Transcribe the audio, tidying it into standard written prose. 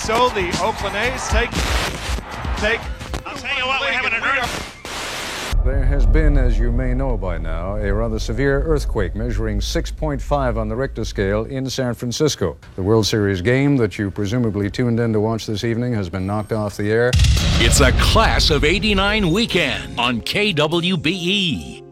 so the Oakland A's take. I'll tell you what, we're having an earth. There has been, as you may know by now, a rather severe earthquake measuring 6.5 on the Richter scale in San Francisco. The World Series game that you presumably tuned in to watch this evening has been knocked off the air. It's a Class of '89 weekend on KWBE.